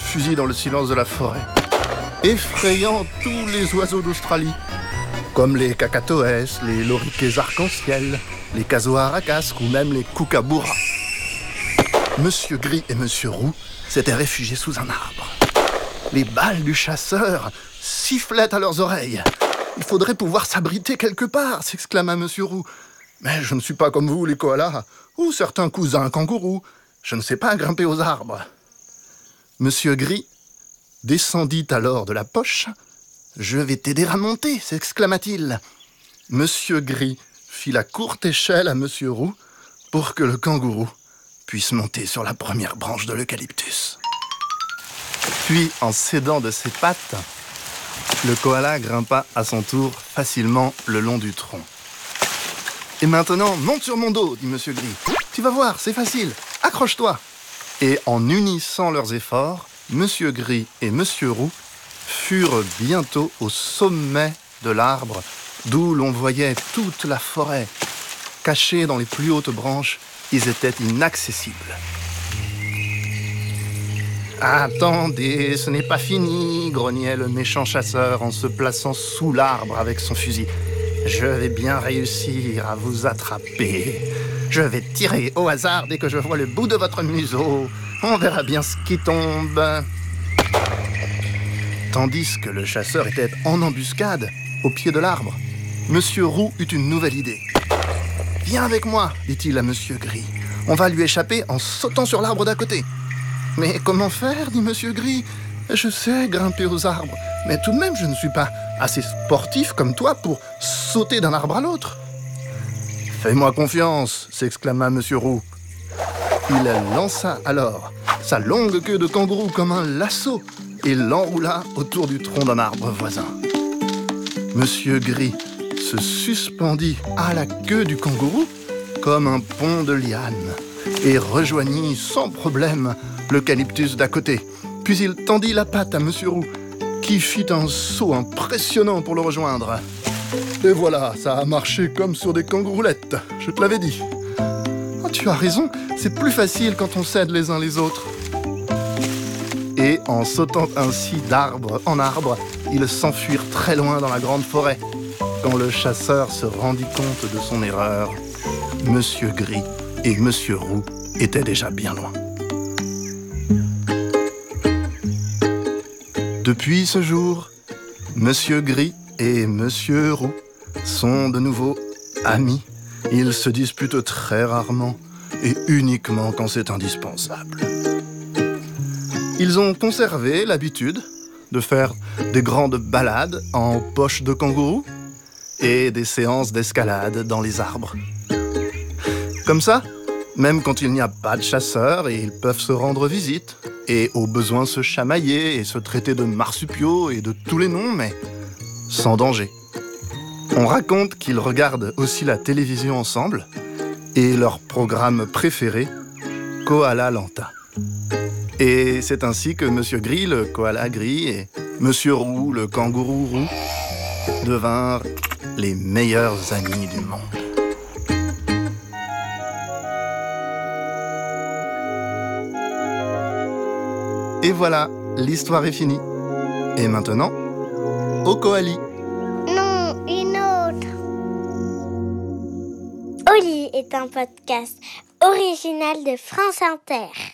fusil dans le silence de la forêt, effrayant tous les oiseaux d'Australie, comme les cacatoès, les loriquets arc-en-ciel, les casoars à casque ou même les kookaburras. Monsieur Gris et Monsieur Roux s'étaient réfugiés sous un arbre. Les balles du chasseur sifflaient à leurs oreilles. « Il faudrait pouvoir s'abriter quelque part !» s'exclama Monsieur Roux. « Mais je ne suis pas comme vous, les koalas, ou certains cousins kangourous. Je ne sais pas grimper aux arbres. » Monsieur Gris descendit alors de la poche. « Je vais t'aider à monter !» s'exclama-t-il. Monsieur Gris fit la courte échelle à Monsieur Roux pour que le kangourou puisse monter sur la première branche de l'eucalyptus. Puis, en s'aidant de ses pattes, le koala grimpa à son tour facilement le long du tronc. « Et maintenant, monte sur mon dos, dit Monsieur Gris. Tu vas voir, c'est facile, accroche-toi !» Et en unissant leurs efforts, Monsieur Gris et Monsieur Roux furent bientôt au sommet de l'arbre, d'où l'on voyait toute la forêt. Cachés dans les plus hautes branches, ils étaient inaccessibles. « Attendez, ce n'est pas fini !» grognait le méchant chasseur en se plaçant sous l'arbre avec son fusil. « Je vais bien réussir à vous attraper. Je vais tirer au hasard dès que je vois le bout de votre museau. On verra bien ce qui tombe. » Tandis que le chasseur était en embuscade, au pied de l'arbre, Monsieur Roux eut une nouvelle idée. « Viens avec moi, dit-il à Monsieur Gris. On va lui échapper en sautant sur l'arbre d'à côté. » « Mais comment faire, dit Monsieur Gris. Je sais grimper aux arbres, mais tout de même, je ne suis pas assez sportif comme toi pour sauter d'un arbre à l'autre. »« Fais-moi confiance, s'exclama Monsieur Roux. Il lança alors sa longue queue de kangourou comme un lasso et l'enroula autour du tronc d'un arbre voisin. Monsieur Gris se suspendit à la queue du kangourou comme un pont de liane et rejoignit sans problème l'eucalyptus d'à côté. Puis il tendit la patte à Monsieur Roux, qui fit un saut impressionnant pour le rejoindre. Et voilà, ça a marché comme sur des kangouroulettes, je te l'avais dit. Oh, tu as raison, c'est plus facile quand on s'aide les uns les autres. Et en sautant ainsi d'arbre en arbre, ils s'enfuirent très loin dans la grande forêt. Quand le chasseur se rendit compte de son erreur, Monsieur Gris et Monsieur Roux étaient déjà bien loin. Depuis ce jour, Monsieur Gris et Monsieur Roux sont de nouveau amis. Ils se disputent très rarement et uniquement quand c'est indispensable. Ils ont conservé l'habitude de faire des grandes balades en poche de kangourou et des séances d'escalade dans les arbres. Comme ça, même quand il n'y a pas de chasseurs, ils peuvent se rendre visite et au besoin se chamailler et se traiter de marsupiaux et de tous les noms, mais sans danger. On raconte qu'ils regardent aussi la télévision ensemble et leur programme préféré, Koala Lanta. Et c'est ainsi que Monsieur Gris, le koala gris, et Monsieur Roux, le kangourou roux, devinrent les meilleurs amis du monde. Et voilà, l'histoire est finie. Et maintenant, au koali. Non, une autre. Oli est un podcast original de France Inter.